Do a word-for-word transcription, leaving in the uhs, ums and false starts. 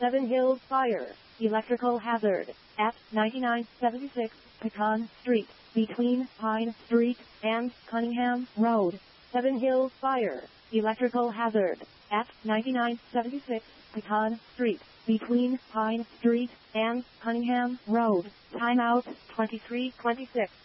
Seven Hills Fire, electrical hazard, at ninety-nine seventy-six Pecan Street, between Pine Street and Cunningham Road. Seven Hills Fire, electrical hazard, at ninety-nine seventy-six Pecan Street, between Pine Street and Cunningham Road. Timeout twenty-three twenty-six.